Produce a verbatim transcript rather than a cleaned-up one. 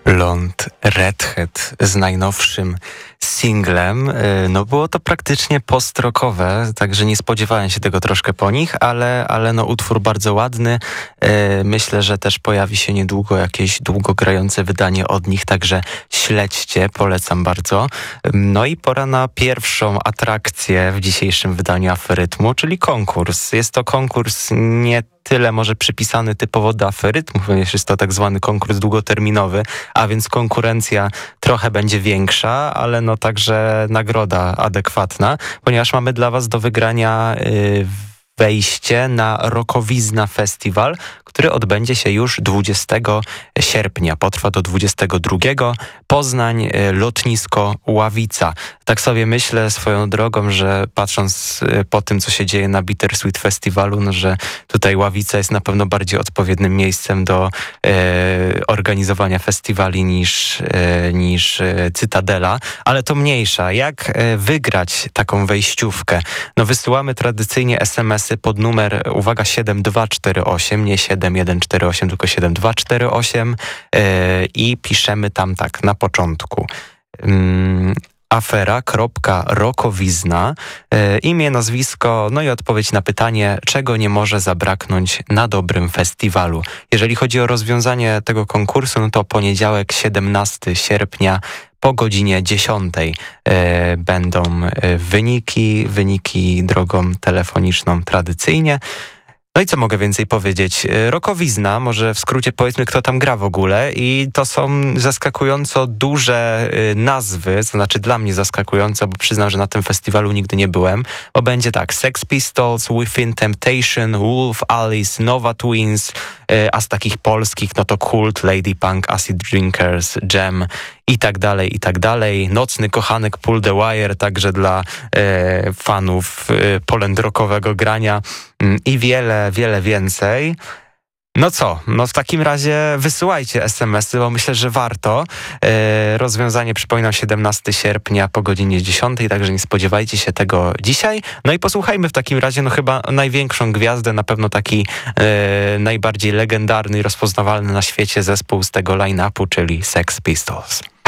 Blond Redhead z najnowszym singlem. No było to praktycznie postrokowe, także nie spodziewałem się tego troszkę po nich, ale, ale no utwór bardzo ładny. Myślę, że też pojawi się niedługo jakieś długogrające wydanie od nich, także śledźcie, polecam bardzo. No i pora na pierwszą atrakcję w dzisiejszym wydaniu Aferytmu, czyli konkurs. Jest to konkurs nie tyle może przypisany typowo do Aferytmu, ponieważ jest to tak zwany konkurs długoterminowy, a więc konkurencja trochę będzie większa, ale no także nagroda adekwatna, ponieważ mamy dla was do wygrania yy, wejście na Rokowizna Festiwal, który odbędzie się już dwudziestego sierpnia. Potrwa do dwudziestego drugiego. Poznań, lotnisko Ławica. Tak sobie myślę swoją drogą, że patrząc po tym, co się dzieje na Bittersweet Festiwalu, no, że tutaj Ławica jest na pewno bardziej odpowiednim miejscem do e, organizowania festiwali niż, e, niż e, Cytadela, ale to mniejsza. Jak e, wygrać taką wejściówkę? No wysyłamy tradycyjnie es em esy pod numer, uwaga, siedem dwa cztery osiem, nie siedem jeden cztery osiem, tylko siedem dwa cztery osiem yy, i piszemy tam tak na początku. Yy, afera.rokowizna, yy, imię, nazwisko, no i odpowiedź na pytanie, czego nie może zabraknąć na dobrym festiwalu. Jeżeli chodzi o rozwiązanie tego konkursu, no to poniedziałek, siedemnastego sierpnia po godzinie dziesiątej e, będą e, wyniki, wyniki drogą telefoniczną tradycyjnie. No i co mogę więcej powiedzieć? Rokowizna, może w skrócie powiedzmy, kto tam gra w ogóle, i to są zaskakująco duże nazwy, to znaczy dla mnie zaskakujące, bo przyznam, że na tym festiwalu nigdy nie byłem, bo będzie tak: Sex Pistols, Within Temptation, Wolf Alice, Nova Twins, a z takich polskich no to Kult, Lady Punk, Acid Drinkers, Jam i tak dalej, i tak dalej. Nocny kochanek Pull the Wire, także dla e, fanów e, polendrockowego grania mm, i wiele, wiele więcej. No co? No w takim razie wysyłajcie es em esy, bo myślę, że warto. E, rozwiązanie, przypominam, siedemnastego sierpnia po godzinie dziesiątej, także nie spodziewajcie się tego dzisiaj. No i posłuchajmy w takim razie, no chyba największą gwiazdę, na pewno taki e, najbardziej legendarny i rozpoznawalny na świecie zespół z tego line-upu, czyli Sex Pistols.